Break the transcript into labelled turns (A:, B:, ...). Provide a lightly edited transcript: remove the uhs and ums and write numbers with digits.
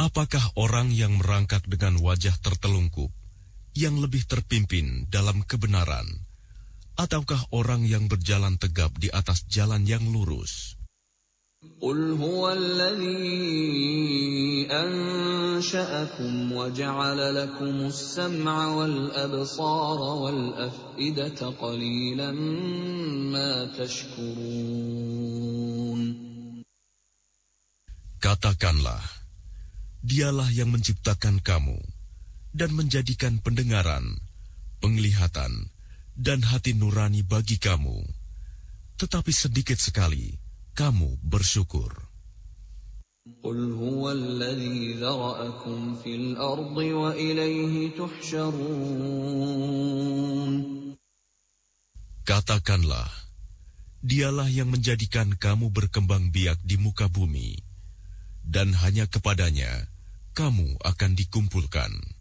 A: Apakah orang yang merangkak dengan wajah tertelungkup, yang lebih terpimpin dalam kebenaran, ataukah orang yang berjalan tegap di atas jalan yang lurus?
B: قل هو الذي أنشأكم وجعل لكم السمع والأبصار والأفئدة قليلا ما تشكرون.
A: Katakanlah, Dialah yang menciptakan kamu dan menjadikan pendengaran, penglihatan, dan hati nurani bagi kamu. Tetapi sedikit sekali kamu bersyukur.
B: قل هو الذي ذرأكم في الأرض وإليه تحشرون.
A: Katakanlah, Dialah yang menjadikan kamu berkembang biak di muka bumi, dan hanya kepadanya kamu akan dikumpulkan.